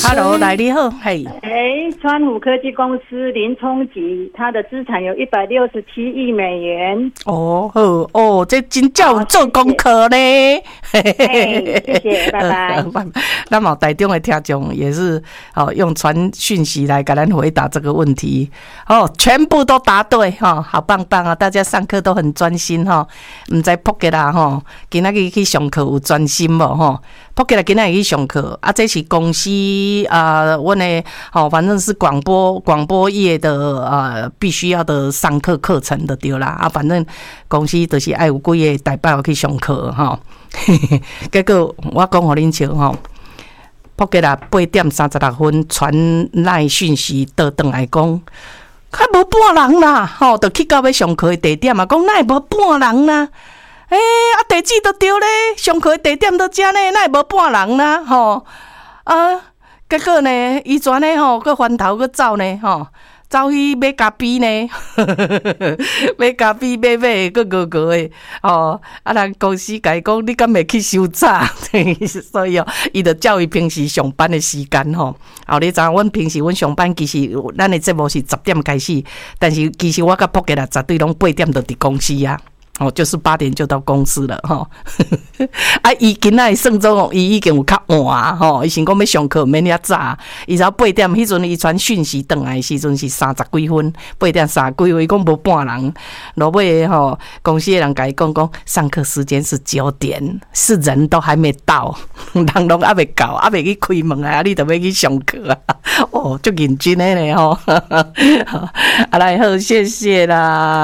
，Hello， 来你好，嘿。 川湖科技公司林冲吉，他的资产有167亿美元。 哦，好哦，这真叫有做功课呢。 谢谢，拜拜。 那么台中的听众也是用传讯息来给咱回答这个问题，全部都答对好棒棒啊！大家上课都很专心唔知扑吉啦今仔日去上课有专心无扑吉啦，今仔日去上课啊，这是公司阮的反正是广播业的必须要的上课课程的对啦反正公司就是爱有几个代表去上课结果我讲互恁笑扑吉啦8点36分传赖讯息倒转来讲，较无半人啦就去到要上课的地点讲哪会无半人啦？地址都对咧，上课的地点都遮呢，哪会无半人啦？结果呢，伊全呢佮翻头佮走呢走去买咖啡呢，买咖啡买佮饿的人公司甲伊讲，你敢袂去收早？所以伊就照伊平时上班的时间你知影，阮平时阮上班其实咱的节目是10点开始，但是其实我甲扑吉啦绝对拢8点就伫公司啊。就是8点就到公司了伊今仔算做伊已经有较晚伊想讲要上课免遐早，伊才8点迄阵伊传讯息转来的时阵是30几分，8点30几分，伊讲无半人，落尾公司的人甲伊讲上课时间是9点，是人都还没到，人拢还没到，还没去开门啊，你就要去上课啊，足认真的呢来好，谢谢啦。